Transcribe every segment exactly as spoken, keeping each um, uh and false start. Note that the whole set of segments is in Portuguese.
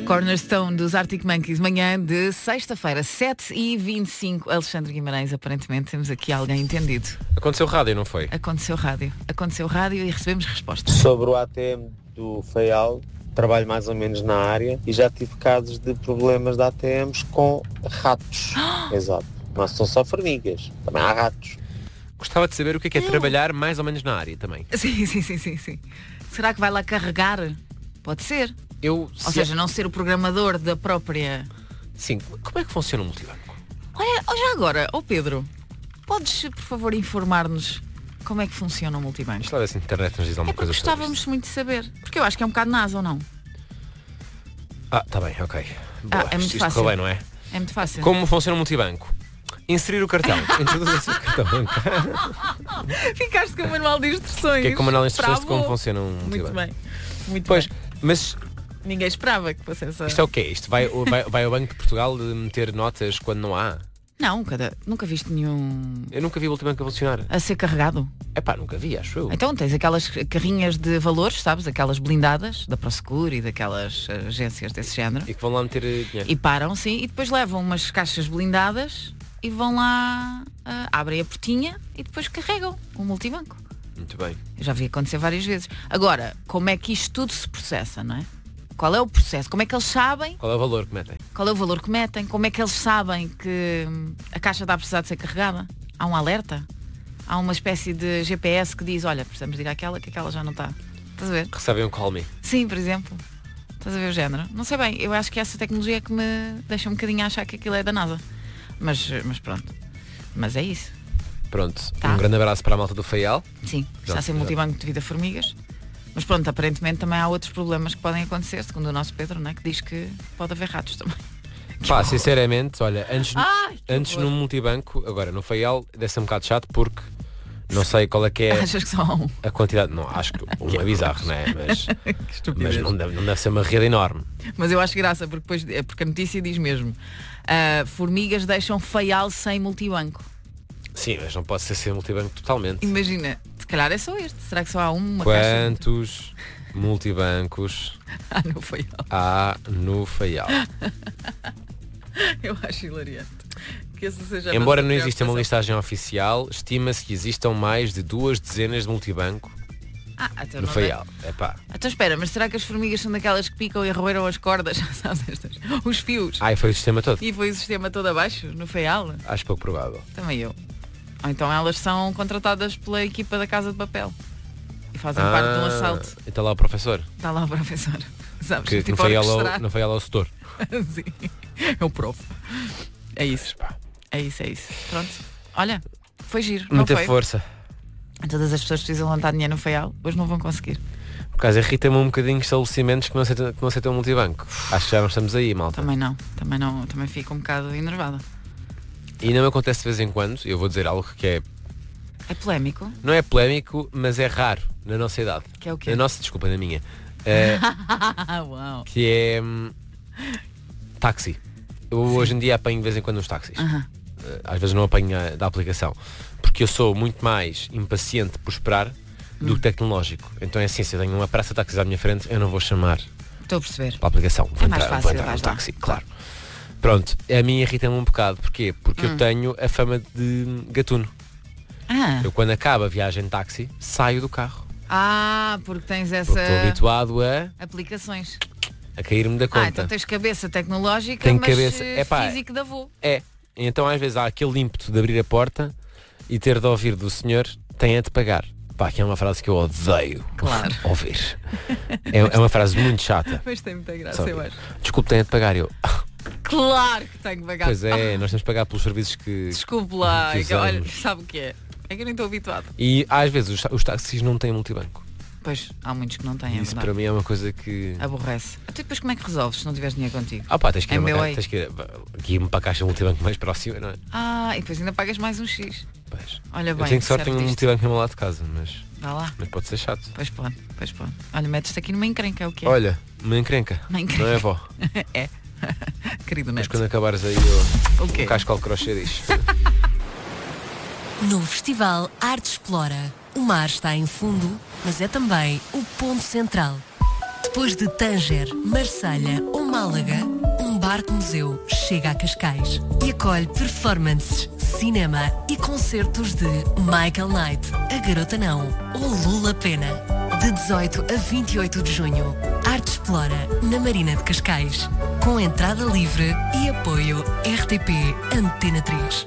Cornerstone dos Arctic Monkeys, manhã de sexta-feira, sete e vinte e cinco. Alexandre Guimarães, aparentemente temos aqui alguém entendido. Aconteceu rádio, não foi? Aconteceu rádio. Aconteceu rádio e recebemos resposta. Sobre o A T M do Faial, trabalho mais ou menos na área e já tive casos de problemas de A T Ms com ratos. Exato. Não são só formigas, também há ratos. Gostava de saber o que é, que é trabalhar mais ou menos na área também. Sim, sim, sim, sim, sim. Será que vai lá carregar? Pode ser. Eu, Ou seja, não ser o programador da própria... Sim, como é que funciona o multibanco? Olha, já agora, ó Pedro, podes, por favor, informar-nos como é que funciona o multibanco? Deixa lá ver se a internet nos diz alguma É porque coisa sobre gostávamos isto. muito de saber. Porque eu acho que é um bocado NASA, ou não? Ah, tá bem, ok. Boa, Ah, é muito isto, isto fácil. correu bem, não é? É muito fácil. Como funciona o multibanco? Inserir o cartão. Introduz o seu cartão bancário. Ficaste com o manual de instruções. Que é com o manual de instruções de como Bravo. funciona um multibanco. Muito bem. Muito Pois, bem. mas Ninguém esperava que fosse essa... isto é o quê? Isto vai, vai, vai ao Banco de Portugal de meter notas quando não há? Não, cada... nunca viste nenhum Eu nunca vi o multibanco a funcionar. a ser carregado. É pá, nunca vi, acho eu. Então tens aquelas carrinhas de valores, sabes? Aquelas blindadas da Prosegur e daquelas agências desse género. E que vão lá meter dinheiro. E param, sim, e depois levam umas caixas blindadas e vão lá, ah, abrem a portinha e depois carregam o multibanco. Muito bem. Eu já vi acontecer várias vezes. Agora, como é que isto tudo se processa, não é? Qual é o processo? Como é que eles sabem? Qual é o valor que metem? Qual é o valor que metem? Como é que eles sabem que hum, a caixa está a precisar de ser carregada? Há um alerta? Há uma espécie de G P S que diz, olha, precisamos de ir àquela que aquela já não está. Estás a ver? Recebem um call me. Sim, por exemplo. Estás a ver o género? Não sei bem, eu acho que essa tecnologia é que me deixa um bocadinho a achar que aquilo é da NASA. Mas, mas pronto. Mas é isso. Pronto, Tá. um grande abraço para a malta do Faial. Sim, está a ser já. multibanco devido a formigas. Mas pronto, aparentemente também há outros problemas que podem acontecer, segundo o nosso Pedro, né, que diz que pode haver ratos também. Pá, sinceramente, olha, antes, Ai, que antes horror. no multibanco, agora no Faial, deve ser um bocado chato porque não sei qual é que é Achas que só há um? a quantidade. Não, acho que um é bizarro, não é? Mas, Que estupidez. mas não, deve, não deve ser uma rede enorme. Mas eu acho graça, porque, depois, é porque a notícia diz mesmo ah, formigas deixam Faial sem multibanco. Sim, mas não pode ser sem multibanco totalmente. Imagina, se calhar é só este. Será que só há uma caixa? Quantos multibancos Ah, no Faial. há no Faial? Eu acho hilariante. Que essa seja a Embora nossa não exista uma preocupação. listagem oficial, estima-se que existam mais de duas dezenas de multibanco Ah, então no não Faial. É pá. Então espera, mas será que as formigas são daquelas que picam e arroeram as cordas? Sabes estas? Os fios. Ai, foi o sistema todo. E foi o sistema todo abaixo, no Faial? Acho pouco provável. Também eu. Ou então elas são contratadas pela equipa da Casa de Papel. E fazem Ah, parte de um assalto. E está lá o professor. Está lá o professor. Sabes? Que tipo não foi ela orquestrar. ao- não foi ela ao setor. Sim. É o prof. É isso. É isso, é isso. Pronto. Olha, foi giro. Não Muita foi? força. Todas as pessoas precisam levantar dinheiro no Faial, hoje não vão conseguir. Por causa irrita-me um bocadinho estabelecimentos que não aceitam, que não aceitam multibanco. Acho que já não estamos aí, malta. Também não, também não, também fico um bocado enervada. E ainda me acontece de vez em quando, eu vou dizer algo que é, É polémico? não é polémico, mas é raro na nossa idade. Que é o quê? Na nossa, desculpa, na minha. Eh, Uau. que é hum, táxi. Eu hoje em dia apanho de vez em quando os táxis. Aham. Eh, Às vezes não apanho a- da aplicação. Porque eu sou muito mais impaciente por esperar do que tecnológico. Então é assim, se eu tenho uma praça de táxis à minha frente, eu não vou chamar Estou a perceber. para a aplicação. Vou É mais entrar, fácil, vou entrar no vais lá. táxi, claro. Pronto, a mim irrita-me um bocado. Porquê? Porque Hum. eu tenho a fama de gatuno. Ah, Eu quando acaba a viagem de táxi, saio do carro. ah porque tens essa Porque estou habituado a, aplicações. a cair-me da Ah, conta. então tens cabeça tecnológica, Tenho mas cabeça- eh, Epá, físico da avô. É. Então às vezes há aquele ímpeto de abrir a porta e ter de ouvir do senhor, tem a de pagar. Pá, que é uma frase que eu odeio Claro. ouvir. É, é uma frase muito chata. Mas tem muita graça, Sabe? eu acho. Desculpe, tem a de pagar. Eu, Claro que tenho que pagar. pois é, nós temos de pagar pelos serviços que... Desculpe lá, que é que, olha, usamos. sabe o que é? É que eu nem estou habituado. E às vezes os, os táxis não têm multibanco. Pois, há muitos que não têm, é Isso verdade. para mim é uma coisa que... Aborrece. Até depois como é que resolves se não tiveres dinheiro contigo? Ah pá, tens que ir, É a uma meu ca- aí. tens que ir aqui para a caixa multibanco mais próxima, não é? Ah, e depois ainda pagas mais um X. Pois. Olha bem, Eu tenho sorte, certo tenho um disto. multibanco ao meu lado de casa, mas, Dá lá. mas pode ser chato. Pois pode, pois pode. Olha, metes-te aqui numa encrenca, é o que é. Olha, uma encrenca, Uma encrenca. não é, vó? É. Querido Mas neto. quando acabares aí, eu, O quê? o cascal crochê diz. No Festival Arte Explora, o mar está em fundo, mas é também o ponto central. Depois de Tanger, Marselha ou Málaga, um barco-museu chega a Cascais e acolhe performances, cinema e concertos de Michael Knight, A Garota Não ou Lula Pena. De dezoito a vinte e oito de junho, Arte Explora, na Marina de Cascais, com entrada livre e apoio R T P Antena três.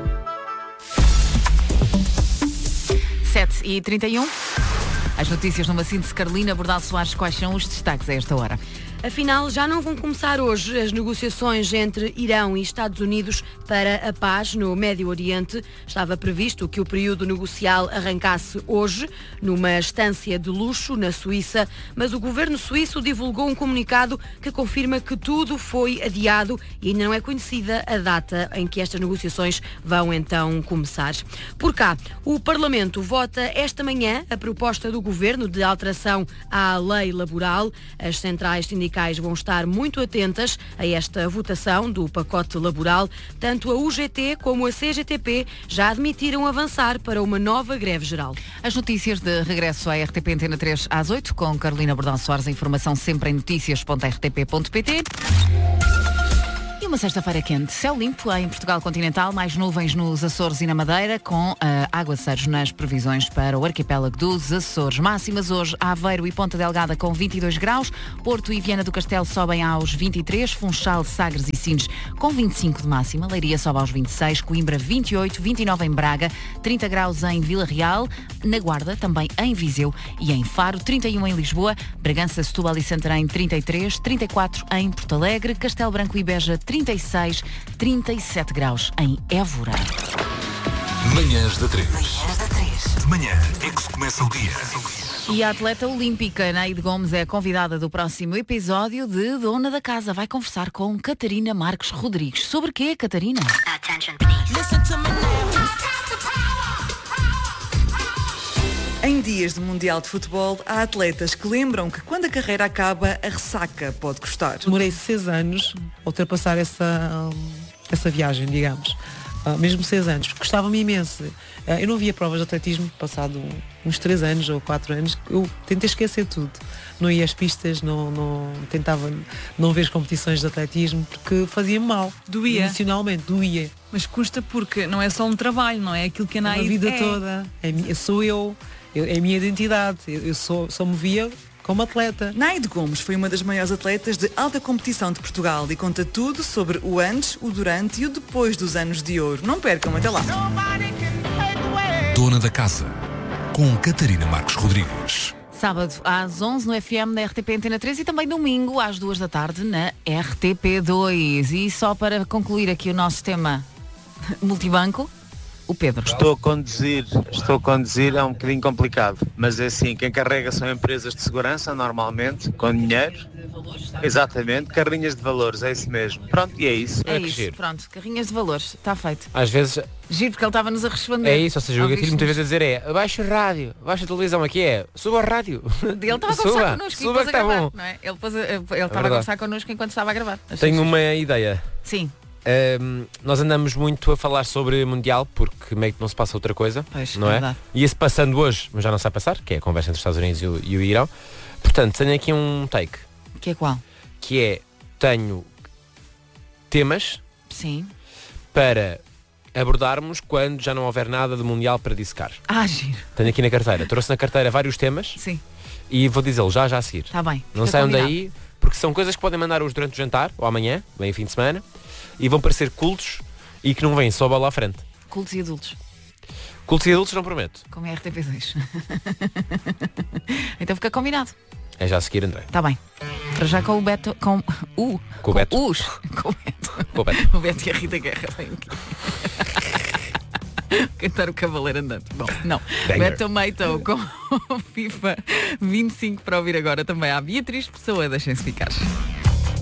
sete e trinta e um. As notícias numa síntese. Carolina Bordal Soares, quais são os destaques a esta hora? Afinal, já não vão começar hoje as negociações entre Irão e Estados Unidos para a paz no Médio Oriente. Estava previsto que o período negocial arrancasse hoje, numa estância de luxo na Suíça, mas o governo suíço divulgou um comunicado que confirma que tudo foi adiado e ainda não é conhecida a data em que estas negociações vão então começar. Por cá, o Parlamento vota esta manhã a proposta do governo de alteração à lei laboral. As centrais sindicais vão estar muito atentas a esta votação do pacote laboral. Tanto a U G T como a C G T P já admitiram avançar para uma nova greve geral. As notícias de regresso à R T P Antena três às oito, com Carolina Bordal Soares. A informação sempre em notícias ponto r t p ponto p t. E uma sexta-feira quente, céu limpo em Portugal continental, mais nuvens nos Açores e na Madeira, com uh, aguaceiros nas previsões para o arquipélago dos Açores. Máximas hoje, Aveiro e Ponta Delgada com vinte e dois graus, Porto e Viana do Castelo sobem aos vinte e três, Funchal, Sagres e Sines com vinte e cinco de máxima, Leiria sobe aos vinte e seis, Coimbra vinte e oito, vinte e nove em Braga, trinta graus em Vila Real, na Guarda, também em Viseu e em Faro, trinta e um em Lisboa, Bragança, Setúbal e Santarém trinta e três, trinta e quatro em Porto Alegre, Castelo Branco e Beja trinta e seis, trinta e sete graus em Évora. Manhãs da três. De manhã é que se começa o dia. E a atleta olímpica Neide Gomes é convidada do próximo episódio de Dona da Casa. Vai conversar com Catarina Marques Rodrigues. Sobre quê, Catarina? Em dias de Mundial de Futebol, há atletas que lembram que quando a carreira acaba, a ressaca pode custar. Demorei seis anos a ultrapassar essa, essa viagem, digamos. Uh, mesmo seis anos. Gostava-me imenso. Uh, eu não via provas de atletismo, passado uns três anos ou quatro anos. Eu tentei esquecer tudo. Não ia às pistas, não, não, tentava não ver as competições de atletismo, porque fazia-me mal. Doía. Emocionalmente, doía. Mas custa porque não é só um trabalho, não é aquilo que a É Naide a vida é. toda. É, mi- sou eu. eu. É a minha identidade. Eu, eu sou, só me via como atleta. Naide Gomes foi uma das maiores atletas de alta competição de Portugal e conta tudo sobre o antes, o durante e o depois dos anos de ouro. Não percam, até lá. Dona da Casa, com Catarina Marques Rodrigues. Sábado às onze no F M da R T P Antena três e também domingo às duas da tarde na R T P dois. E só para concluir aqui o nosso tema multibanco, o Pedro. Estou a conduzir, estou a conduzir, é um bocadinho complicado, mas é assim, quem carrega são empresas de segurança, normalmente, com dinheiro. Exatamente, carrinhas de valores, é isso mesmo. Pronto, e é isso. É É que isso, giro. pronto, carrinhas de valores, está feito. Às vezes Giro porque ele estava-nos a responder. é isso, ou seja, o gatilho Ouviste-nos? muitas vezes a dizer é abaixa o rádio, abaixa a televisão, aqui é suba o rádio. Ele estava a Suba, conversar connosco e suba depois a que está gravar, bom. não é? Ele, pôs a- ele estava a verdade. conversar connosco enquanto estava a gravar. Achei Tenho giro. uma ideia. Sim, Ahm, nós andamos muito a falar sobre Mundial porque meio que não se passa outra coisa, Pois, não é é? verdade. E esse passando hoje, mas já não se vai passar, que é a conversa entre os Estados Unidos e o, e o Irão. Portanto, tenho aqui um take, que é qual? que é, tenho temas Sim. para abordarmos quando já não houver nada de Mundial para dissecar. Ah, giro. Tenho aqui na carteira, trouxe na carteira vários temas Sim, e vou dizê-los já já a seguir. está bem. Não Fica saiam combinado. daí, porque são coisas que podem mandar hoje durante o jantar, ou amanhã, bem fim de semana, e vão parecer cultos e que não vêm só bola à frente. Cultos e adultos, Cultos e adultos não prometo. como é R T P dois. Então fica combinado. É já a seguir, André. Está bem. Para já com o Beto. Com, uh, Com o Beto. Os. Com o Beto. Com o Beto. O Beto e a Rita Guerra vêm aqui. Cantar o Cavaleiro Andante. Bom, não. Banger. Beto Meito com o FIFA vinte e cinco para ouvir agora também. Há Beatriz Pessoa. Deixem-se ficar.